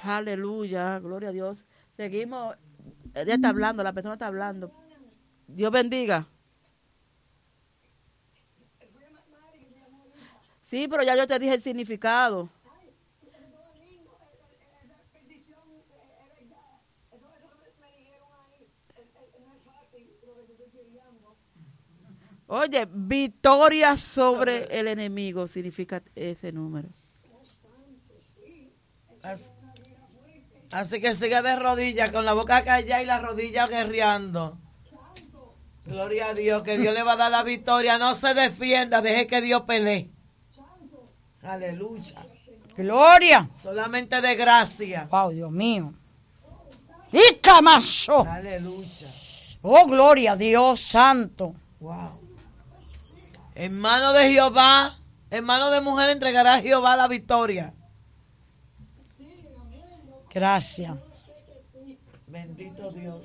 Aleluya, gloria a Dios. Seguimos, ella está hablando, la persona está hablando. Dios bendiga. Sí, pero ya yo te dije el significado. Oye, victoria sobre el enemigo significa ese número. Así que siga de rodillas, con la boca callada y las rodillas guerreando. Gloria a Dios, que Dios le va a dar la victoria. No se defienda, deje que Dios pelee. Aleluya. Gloria. Solamente de gracia. Wow, Dios mío. ¡Y camazo! Aleluya. Oh, gloria a Dios santo. Wow. En mano de Jehová, en mano de mujer entregará a Jehová la victoria. Gracias. Bendito Dios.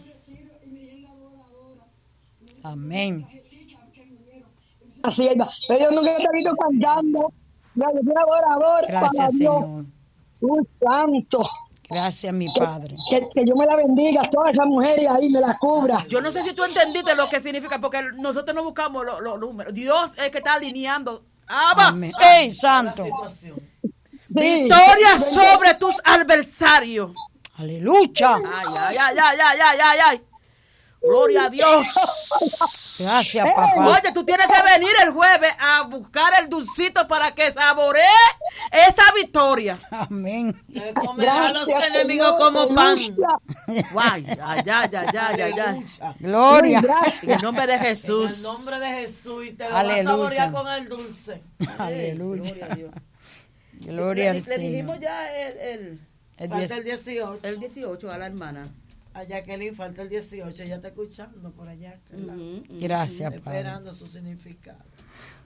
Amén. Así es. Pero yo nunca te he visto cantando. Yo soy adorador para Gracias, Dios. Señor. Un santo. Gracias, mi Padre. Que yo me la bendiga, todas esas mujeres ahí, me la cubra. Yo no sé si tú entendiste lo que significa, porque nosotros no buscamos los números. Dios es que está alineando. Amén. ¡Ey, santo! Victoria sobre tus adversarios. Aleluya. Ay. Gloria a Dios. Gracias, papá. Oye, tú tienes que venir el jueves a buscar el dulcito para que saboree esa victoria. Amén. Comerá a los enemigos como pan. Guay, ay. Gloria. En el nombre de Jesús. En el nombre de Jesús. Y te lo Aleluya. vas a saborear con el dulce. Aleluya. Gloria a Dios. Gloria al Le Señor. dijimos ya el Falta el 18. el 18 a la hermana. A Jacqueline falta el 18. Ella está escuchando por allá. Gracias, Padre. Esperando su significado.